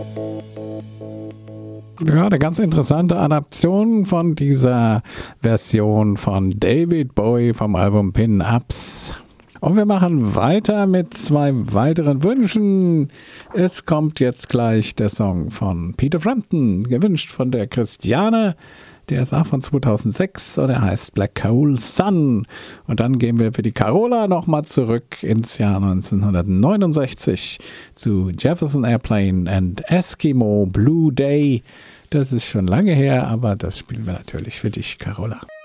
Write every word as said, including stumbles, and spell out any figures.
Ja, eine ganz interessante Adaption von dieser Version von David Bowie vom Album Pin-Ups. Und wir machen weiter mit zwei weiteren Wünschen. Es kommt jetzt gleich der Song von Peter Frampton, gewünscht von der Christiane. Der ist auch von zweitausendsechs und er heißt Black Hole Sun. Und dann gehen wir für die Carola nochmal zurück ins Jahr neunzehnhundertneunundsechzig zu Jefferson Airplane and Eskimo Blue Day. Das ist schon lange her, aber das spielen wir natürlich für dich, Carola.